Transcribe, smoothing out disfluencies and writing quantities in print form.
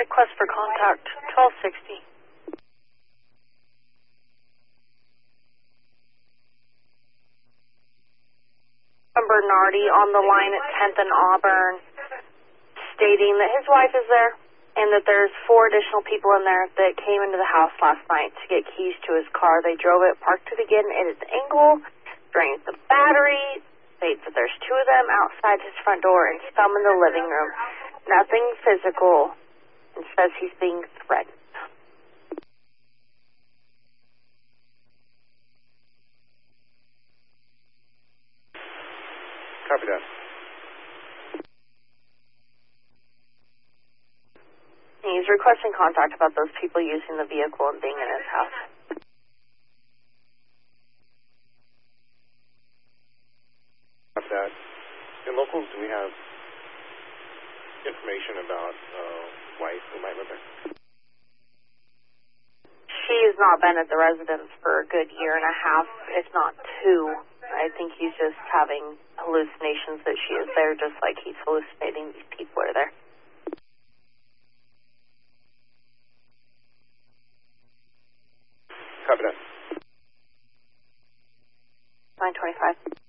Request for contact, 1260. Bernardi on the line at 10th and Auburn, stating that his wife is there and that there's 4 additional people in there that came into the house last night to get keys to his car. They drove it, parked it again at its angle, drained the battery, states that there's 2 of them outside his front door and some in the living room. Nothing physical, and says he's being threatened. Copy that. He's requesting contact about those people using the vehicle and being in his house. Copy that. In locals, do we have information about wife who might live there? She has not been at the residence for a good year and a half, if not 2. I think he's just having hallucinations that she is there, just like he's hallucinating these people are there. Copy that. 925.